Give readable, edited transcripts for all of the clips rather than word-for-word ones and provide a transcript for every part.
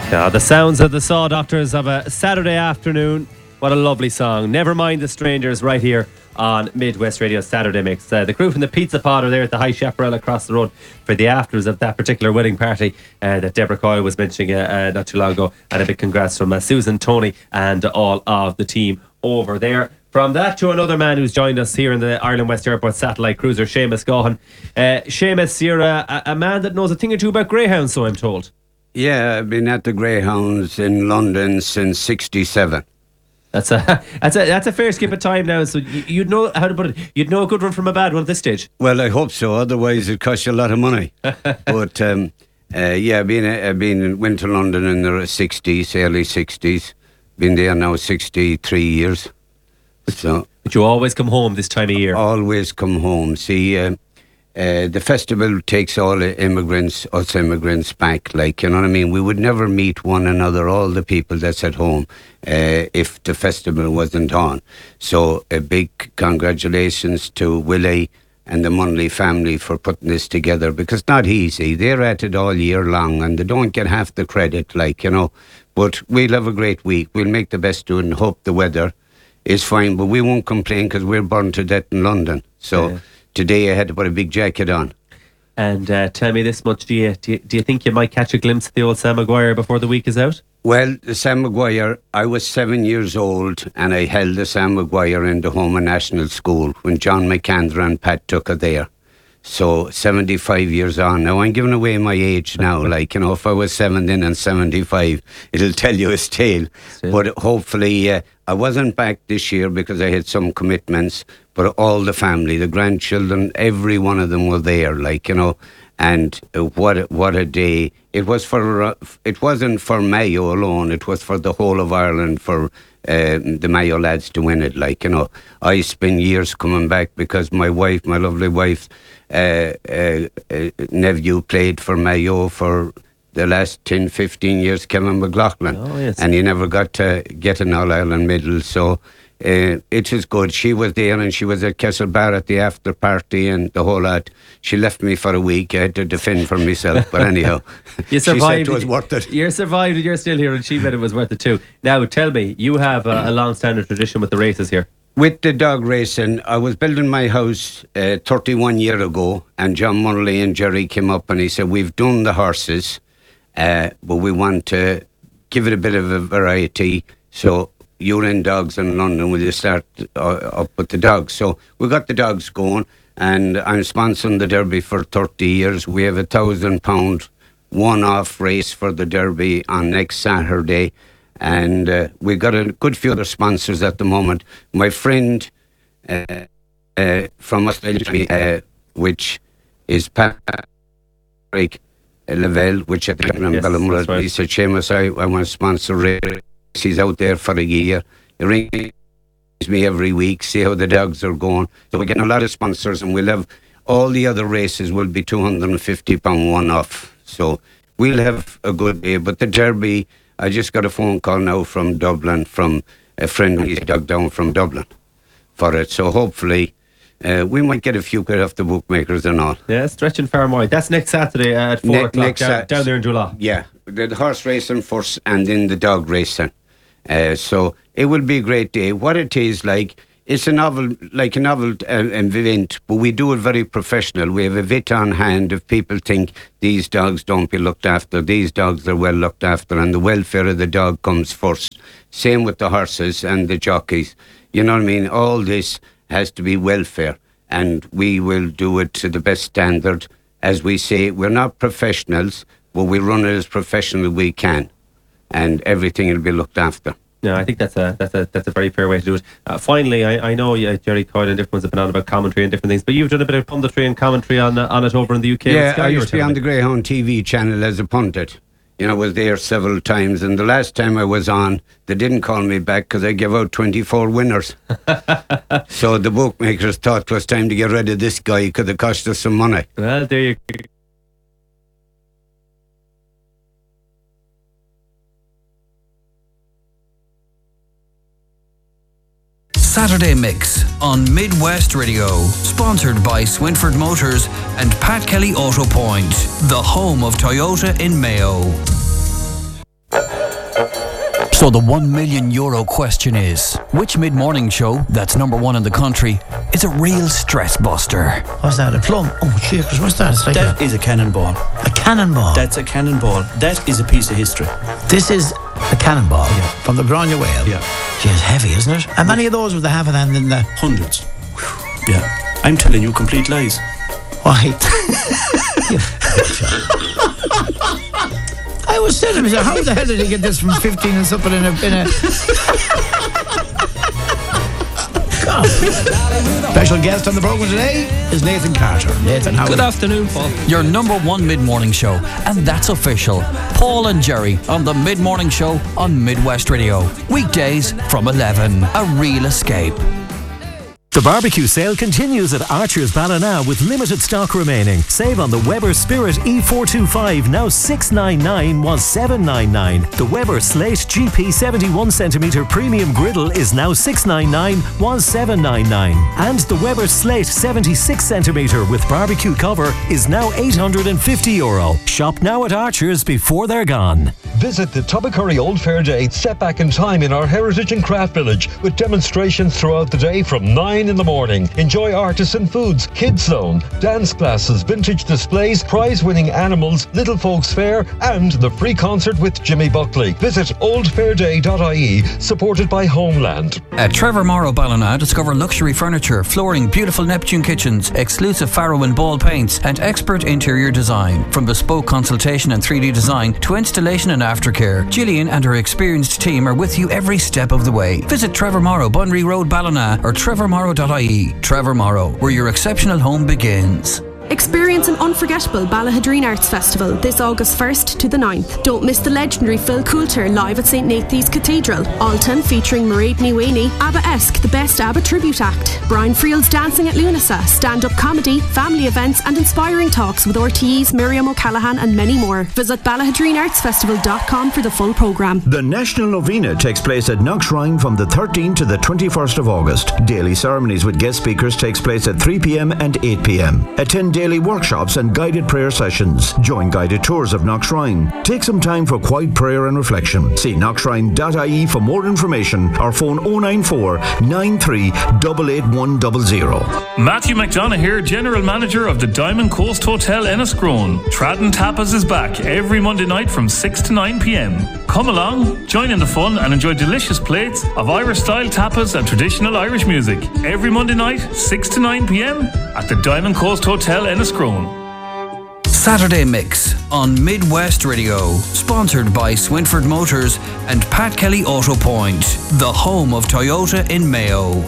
Yeah, the sounds of the Saw Doctors of a Saturday afternoon. What a lovely song. Never Mind the Strangers right here on Midwest Radio Saturday Mix. The crew from the Pizza Pod are there at the High Chaparral across the road for the afters of that particular wedding party that Deborah Coyle was mentioning not too long ago. And a big congrats from Susan, Tony and all of the team over there. From that to another man who's joined us here in the Ireland West Airport satellite cruiser, Seamus Gaughan. Seamus, you're a man that knows a thing or two about greyhounds, so I'm told. Yeah, I've been at the Greyhounds in London since '67. That's a fair skip of time now. So you'd know how to put it. You'd know a good one from a bad one at this stage. Well, I hope so. Otherwise, it costs you a lot of money. But yeah, went to London in the '60s, early '60s. Been there now 63 years. So, but you always come home this time of year. Always come home. See, the festival takes all the us immigrants back. Like, you know what I mean? We would never meet one another, all the people that's at home, if the festival wasn't on. So a big congratulations to Willie and the Munley family for putting this together, because it's not easy. They're at it all year long and they don't get half the credit, like, you know. But we'll have a great week. We'll make the best of it and hope the weather is fine. But we won't complain because we're burned to death in London. So today I had to put a big jacket on. And tell me this much, do you think you might catch a glimpse of the old Sam Maguire before the week is out? Well, the Sam Maguire, I was 7 years old and I held the Sam Maguire in the Homa National School when John McAndrew and Pat Tucker there. So 75 years on. Now I'm giving away my age now. Like, you know, if I was 7 then and 75, it'll tell you his tale. But hopefully, I wasn't back this year because I had some commitments. But all the family, the grandchildren, every one of them were there. Like, you know, and what a day. It was for. It wasn't for Mayo alone. It was for the whole of Ireland, for the Mayo lads to win it. Like, you know, I spent years coming back because my wife, my lovely wife, nephew played for Mayo for the last 10, 15 years, Kevin McLaughlin. Oh, yes. And he never got to get an All-Ireland medal. So it is good. She was there and she was at Castlebar at the after party and the whole lot. She left me for a week. I had to defend for myself. But anyhow, you survived. She said it was worth it. You survived and you're still here, and she said it was worth it too. Now, tell me, you have a long-standing tradition with the races here. With the dog racing, I was building my house 31 years ago, and John Munley and Jerry came up and he said, we've done the horses, but we want to give it a bit of a variety. So you're in dogs in London, will you start up with the dogs? So we got the dogs going, and I'm sponsoring the Derby for 30 years. We have £1,000 one-off race for the Derby on next Saturday. And we got a good few other sponsors at the moment. My friend from Australia, which is Patrick Lavelle, which at the Bellamura, he said, Seamus, I want to sponsor race. He's out there for a year. He rings me every week, see how the dogs are going. So we're getting a lot of sponsors, and we'll have all the other races will be £250 one-off. So we'll have a good day. But the Derby, I just got a phone call now from Dublin, from a friend he's dug down from Dublin for it. So hopefully we might get a few quid off the bookmakers and all. Yeah, stretching far and wide. That's next Saturday at 4 o'clock down there in Dula. Yeah, the horse racing first and then the dog racing. So it will be a great day. What it is like, it's a novel event, but we do it very professional. We have a vet on hand. If people think these dogs don't be looked after, these dogs are well looked after, and the welfare of the dog comes first. Same with the horses and the jockeys. You know what I mean? All this has to be welfare, and we will do it to the best standard. As we say, we're not professionals, but we run it as professional as we can, and everything will be looked after. No, I think that's a very fair way to do it. Finally, I know Jerry Coyle and different ones have been on about commentary and different things, but you've done a bit of punditry and commentary on it over in the UK. Yeah, I used to be on the Greyhound TV channel as a pundit. You know, I was there several times, and the last time I was on, they didn't call me back because I gave out 24 winners. So the bookmakers thought it was time to get rid of this guy because it cost us some money. Well, there you go. Saturday Mix on Midwest Radio, sponsored by Swinford Motors and Pat Kelly Auto Point, the home of Toyota in Mayo. So the €1 million question is, which mid-morning show that's number one in the country is a real stress buster? What's that, a plum? Oh, jeepers, what's that? It's like That is a cannonball. a cannonball. That's a cannonball. That is a piece of history. This is a cannonball from the Grania Whale. Yeah. Gee, it's heavy, isn't it? And many of those with the half an hand in the... Hundreds. Yeah. I'm telling you complete lies. Why? I was saying to myself, how the hell did he get this from 15 and something in a... God. Special guest on the programme today is Nathan Carter. Nathan, how Good afternoon, Paul. Your number one mid-morning show, and that's official. Paul and Jerry on the mid-morning show on Midwest Radio. Weekdays from 11. A real escape. The barbecue sale continues at Archer's Ballina with limited stock remaining. Save on the Weber Spirit E425, now $699 was $799. The Weber Slate GP 71cm premium griddle is now $699 was $799. And the Weber Slate 76cm with barbecue cover is now €850. Shop now at Archer's before they're gone. Visit the Tubbercurry Old Fair Day, set back in time in our Heritage and Craft Village with demonstrations throughout the day from 9 in the morning. Enjoy artisan foods, kids zone, dance classes, vintage displays, prize-winning animals, little folks fair and the free concert with Jimmy Buckley. Visit oldfairday.ie, supported by Homeland. At Trevor Morrow Ballina, discover luxury furniture, flooring, beautiful Neptune kitchens, exclusive Farrow and Ball paints and expert interior design. From bespoke consultation and 3D design to installation and aftercare, Gillian and her experienced team are with you every step of the way. Visit Trevor Morrow, Bunry Road, Ballina or trevormorrow.ie. Trevor Morrow, where your exceptional home begins. Experience an unforgettable Ballahadreen Arts Festival this August 1st to the 9th. Don't miss the legendary Phil Coulter live at St Nathan's Cathedral. Alton featuring Mairead Niwini, ABBA-esque, the best ABBA tribute act. Brian Friel's Dancing at Lunasa, stand-up comedy, family events and inspiring talks with RTE's Miriam O'Callaghan and many more. Visit BallahadreenArtsFestival.com for the full programme. The National Novena takes place at Knockshrine from the 13th to the 21st of August. Daily ceremonies with guest speakers takes place at 3 p.m. and 8 p.m. Attend daily workshops and guided prayer sessions. Join guided tours of Knockshrine. Take some time for quiet prayer and reflection. See knockshrine.ie for more information or phone 094 93 88100. Matthew McDonough here, General Manager of the Diamond Coast Hotel Enniscrone. Tradden Tapas is back every Monday night from 6 to 9 p.m. Come along, join in the fun and enjoy delicious plates of Irish-style tapas and traditional Irish music. Every Monday night, 6 to 9 p.m. at the Diamond Coast Hotel Enniscrone. Saturday Mix on Midwest Radio, sponsored by Swinford Motors and Pat Kelly Auto Point, the home of Toyota in Mayo.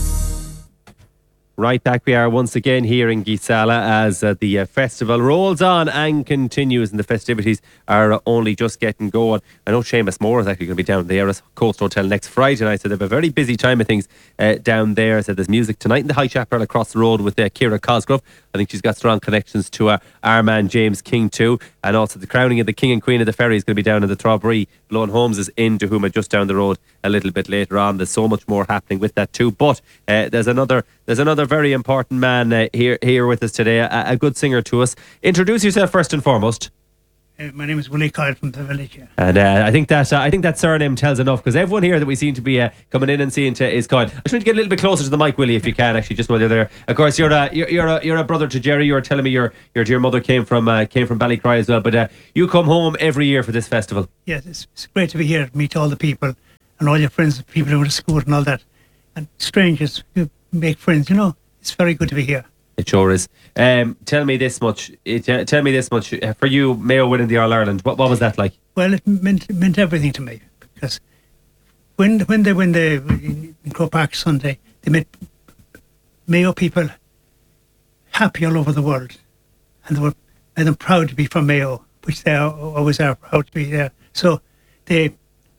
Right back we are once again here in Gisala as the festival rolls on and continues, and the festivities are only just getting going. I know Seamus Moore is actually going to be down at the Eris Coast Hotel next Friday night, so they have a very busy time of things down there. So there's music tonight in the High Chaparral across the road with Ciara Cosgrove. I think she's got strong connections to our man James King too, and also the crowning of the King and Queen of the Ferry is going to be down in the Throbbery. Blown Homes is in Dohouma just down the road a little bit later on. There's so much more happening with that too, but there's another very important man here with us today, a good singer to us. Introduce yourself first and foremost. My name is Willie Kyle from the village. Yeah. And I think that surname tells enough, because everyone here that we seem to be coming in and seeing to is Kyle. I just want to get a little bit closer to the mic, Willie, if you can. Actually, just while you're there. Of course, you're a brother to Jerry. You were telling me your dear mother came from Ballycry as well. But you come home every year for this festival. Yes, it's great to be here, meet all the people and all your friends, people who were to school and all that, and strangers. You make friends. You know, it's very good to be here. It sure is. Tell me this much. For you, Mayo winning the All-Ireland, what was that like? Well, it meant everything to me, because when they win in Croke Park Sunday, they made Mayo people happy all over the world, and they made them proud to be from Mayo, which they always are proud to be there. So they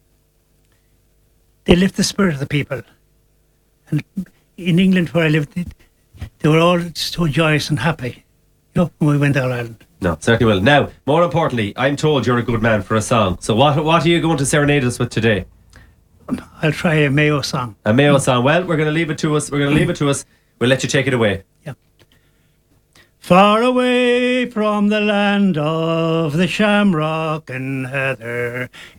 lift the spirit of the people. And in England, where I lived, they were all so joyous and happy, you know, when we went to Ireland. No, certainly will. Now, more importantly, I'm told you're a good man for a song. So what are you going to serenade us with today? I'll try a Mayo song. A Mayo song. Well, we're going to leave it to us. We'll let you take it away. Yeah. Far away from the land of the shamrock and heather,